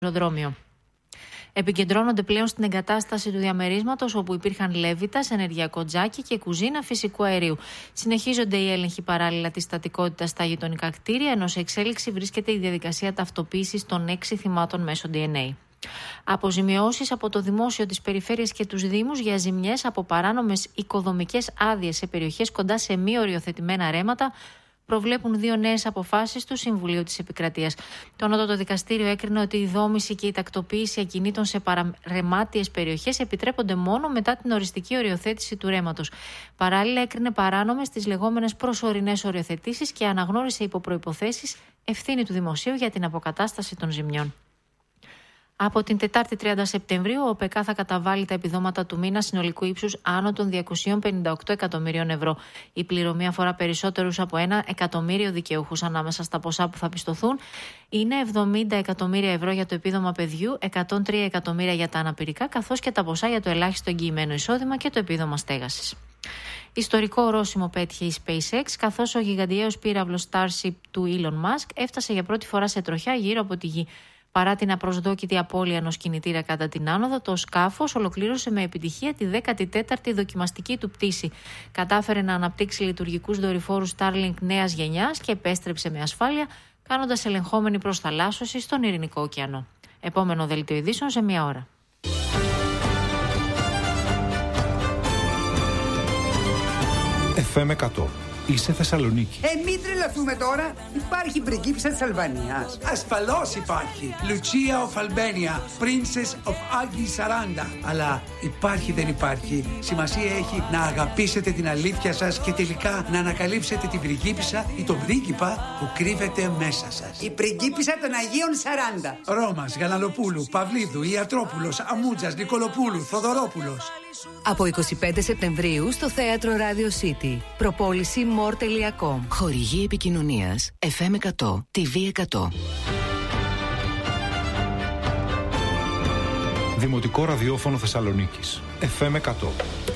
αεροδρόμιο. Επικεντρώνονται πλέον στην εγκατάσταση του διαμερίσματος, όπου υπήρχαν λέβητας, ενεργειακό τζάκι και κουζίνα φυσικού αερίου. Συνεχίζονται οι έλεγχοι παράλληλα της στατικότητας στα γειτονικά κτίρια, ενώ σε εξέλιξη βρίσκεται η διαδικασία ταυτοποίησης των 6 θυμάτων μέσω DNA. Αποζημιώσεις από το δημόσιο της περιφέρειας και τους δήμους για ζημιές από παράνομες οικοδομικές άδειες σε περιοχές κοντά σε μη οριοθετημένα ρέματα προβλέπουν 2 νέες αποφάσεις του Συμβουλίου της Επικρατείας. Το Ανώτατο Δικαστήριο έκρινε ότι η δόμηση και η τακτοποίηση ακινήτων σε παραρεμάτιες περιοχές επιτρέπονται μόνο μετά την οριστική οριοθέτηση του ρέματος. Παράλληλα, έκρινε παράνομες τις λεγόμενες προσωρινές οριοθετήσεις και αναγνώρισε υπό προϋποθέσεις ευθύνη του δημοσίου για την αποκατάσταση των ζημιών. Από την Τετάρτη 30 Σεπτεμβρίου, ο ΟΠΕΚΑ θα καταβάλει τα επιδόματα του μήνα συνολικού ύψους άνω των 258 εκατομμύριων ευρώ. Η πληρωμή αφορά περισσότερους από 1 εκατομμύριο δικαιούχους. Ανάμεσα στα ποσά που θα πιστωθούν είναι 70 εκατομμύρια ευρώ για το επίδομα παιδιού, 103 εκατομμύρια για τα αναπηρικά, καθώς και τα ποσά για το ελάχιστο εγγυημένο εισόδημα και το επίδομα στέγασης. Ιστορικό ορόσημο πέτυχε η SpaceX, καθώς ο γιγαντιαίος πύραυλος Starship του Elon Musk έφτασε για πρώτη φορά σε τροχιά γύρω από τη Γη. Παρά την απροσδόκητη απώλεια ενός κινητήρα κατά την άνοδο, το σκάφος ολοκλήρωσε με επιτυχία τη 14η δοκιμαστική του πτήση. Κατάφερε να αναπτύξει λειτουργικούς δορυφόρους Starlink νέας γενιάς και επέστρεψε με ασφάλεια, κάνοντας ελεγχόμενη προσθαλάσσωση στον Ειρηνικό ωκεανό. Επόμενο δελτίο ειδήσεων σε 1 ώρα. FM 100. Είσαι Θεσσαλονίκη. Μην τρελαθούμε τώρα. Υπάρχει η πριγκίπισσα της Αλβανίας. Ασφαλώς υπάρχει. Lucia of Albania, Princess of Agi 40. Αλλά υπάρχει δεν υπάρχει. Σημασία έχει να αγαπήσετε την αλήθεια σας και τελικά να ανακαλύψετε την πριγκίπισσα ή τον πρίγκιπα που κρύβεται μέσα σας. Η πριγκίπισσα των Αγίων 40. Ρώμας, Γαλανοπούλου, Παυλίδου, Ιατρόπουλος, Αμούτζας, Νικολοπούλου, Θοδωρόπουλος. Από 25 Σεπτεμβρίου στο Θέατρο Radio City. Προπόληση more.com. Χορηγή επικοινωνίας FM 100, TV 100. Δημοτικό ραδιόφωνο Θεσσαλονίκης. FM 100.